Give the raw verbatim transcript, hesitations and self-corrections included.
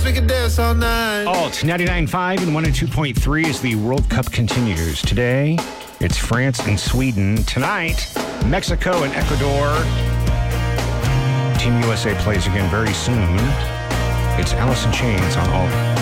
we can dance all night. Alt ninety-nine point five and one oh two point three as the World Cup continues. Today, it's France and Sweden. Tonight, Mexico and Ecuador. Team U S A plays again very soon. It's Alice in Chains on Alt.